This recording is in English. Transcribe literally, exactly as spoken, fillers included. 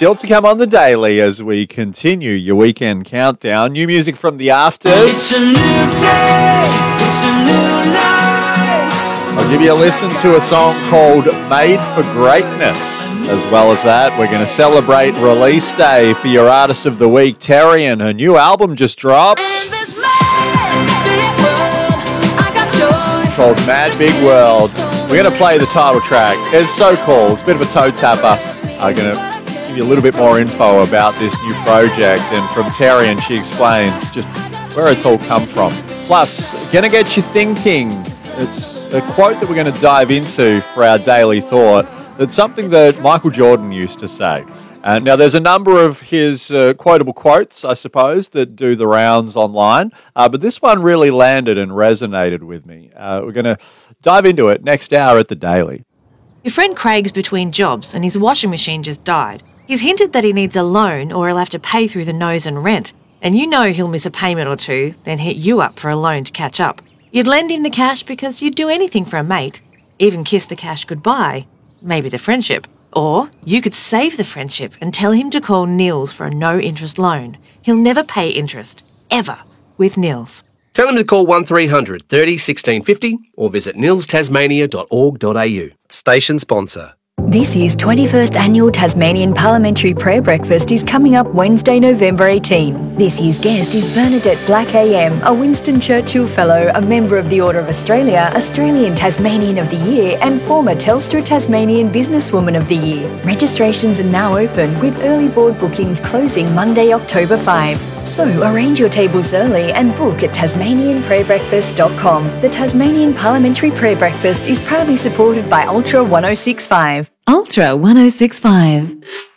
Still to come on the daily as we continue your weekend countdown. New music from the Afters. It's a new day, it's a new life. I'll give you a listen to a song called Made for Greatness. As well as that, we're going to celebrate release day for your Artist of the Week, Terry, and her new album just dropped. In this mad big world, I got joy. Called Mad Big World. We're going to play the title track. It's so cool. It's a bit of a toe tapper. I'm going to give you a little bit more info about this new project, and from Terry, and she explains just where it's all come from. Plus, going to get you thinking. It's a quote that we're going to dive into for our daily thought. It's something that Michael Jordan used to say. Uh, now, there's a number of his uh, quotable quotes, I suppose, that do the rounds online, uh, but this one really landed and resonated with me. Uh, we're going to dive into it next hour at the Daily. Your friend Craig's between jobs and his washing machine just died. He's hinted that he needs a loan or he'll have to pay through the nose and rent. And you know he'll miss a payment or two, then hit you up for a loan to catch up. You'd lend him the cash because you'd do anything for a mate, even kiss the cash goodbye, maybe the friendship. Or you could save the friendship and tell him to call Nils for a no-interest loan. He'll never pay interest, ever, with Nils. Tell him to call one three hundred thirty sixteen fifty or visit nils tasmania dot org dot a u. Station sponsor. This year's twenty-first Annual Tasmanian Parliamentary Prayer Breakfast is coming up Wednesday, November eighteenth. This year's guest is Bernadette Black A M, a Winston Churchill Fellow, a member of the Order of Australia, Australian Tasmanian of the Year and former Telstra Tasmanian Businesswoman of the Year. Registrations are now open with early board bookings closing Monday, October fifth. So arrange your tables early and book at tasmanian prayer breakfast dot com. The Tasmanian Parliamentary Prayer Breakfast is proudly supported by Ultra one oh six point five. Ultra one oh six point five.